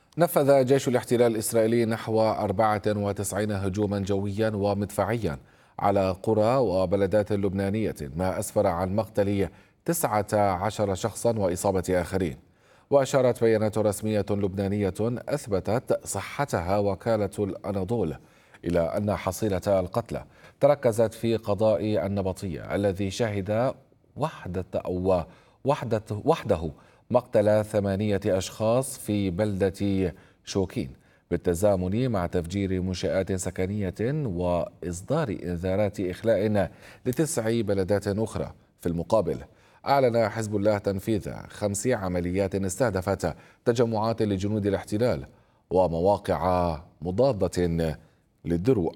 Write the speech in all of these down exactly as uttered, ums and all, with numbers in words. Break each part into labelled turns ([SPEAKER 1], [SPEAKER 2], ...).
[SPEAKER 1] نفذ جيش الاحتلال الإسرائيلي نحو أربعة وتسعين هجوما جويا ومدفعيا على قرى وبلدات لبنانية، ما أسفر عن مقتل تسعة عشر شخصا وإصابة آخرين. وأشارت بيانات رسمية لبنانية أثبتت صحتها وكالة الأناضول إلى أن حصيلة القتلى تركزت في قضاء النبطية الذي شهد وحدة أو وحدة وحده مقتل ثمانية أشخاص في بلدة شوكين، بالتزامن مع تفجير منشآت سكنية وإصدار إنذارات إخلاء لتسع بلدات أخرى. في المقابل، أعلن حزب الله تنفيذ خمس عمليات استهدفت تجمعات لجنود الاحتلال ومواقع مضادة للدروع.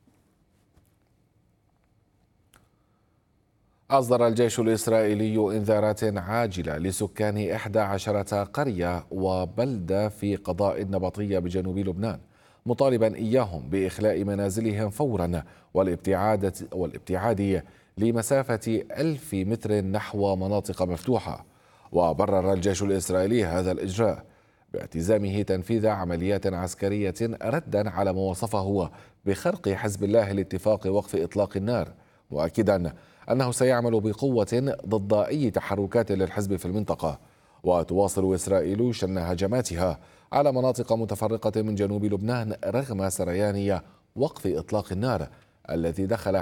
[SPEAKER 1] أصدر الجيش الإسرائيلي إنذارات عاجلة لسكان إحدى عشرة قرية وبلدة في قضاء النبطية بجنوب لبنان، مطالبا إياهم بإخلاء منازلهم فورا والابتعاد والابتعاد لمسافة ألف متر نحو مناطق مفتوحة. وبرر الجيش الإسرائيلي هذا الإجراء باعتزامه تنفيذ عمليات عسكرية ردا على ما وصفه بخرق حزب الله لاتفاق وقف إطلاق النار، مؤكدا أنه سيعمل بقوة ضد أي تحركات للحزب في المنطقة. وتواصل إسرائيل شن هجماتها على مناطق متفرقة من جنوب لبنان رغم سريان وقف إطلاق النار الذي دخل